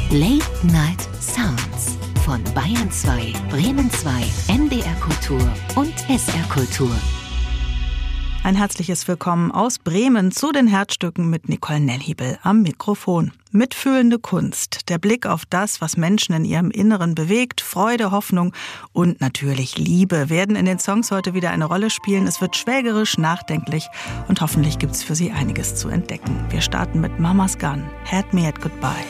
Late Night Sounds von Bayern 2, Bremen 2, NDR Kultur und SR Kultur. Ein herzliches Willkommen aus Bremen zu den Herzstücken mit Nicole Nellhiebel am Mikrofon. Mitfühlende Kunst, der Blick auf das, was Menschen in ihrem Inneren bewegt, Freude, Hoffnung und natürlich Liebe werden in den Songs heute wieder eine Rolle spielen. Es wird schwelgerisch, nachdenklich und hoffentlich gibt's für Sie einiges zu entdecken. Wir starten mit Mama's Gun, Had Me at Goodbye.